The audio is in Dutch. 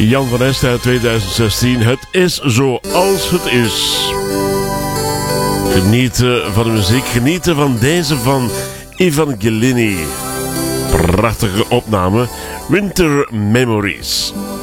Jan van Est uit 2016. Het is zoals het is. Genieten van de muziek. Genieten van deze van Evangelini. Prachtige opname. Winter Memories.